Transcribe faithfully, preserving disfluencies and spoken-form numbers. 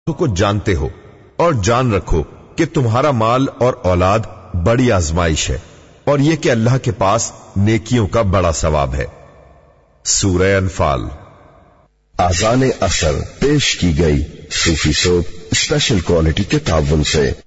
को जानते हो और जान रखो कि तुम्हारा माल और औलाद बड़ी आजमाइश है और यह कि अल्लाह के पास नेकियों का बड़ा सवाब है। सूरह अनफाल। आज़ान असर पेश की गई सूफी सोप स्पेशल क्वालिटी के ताबन से।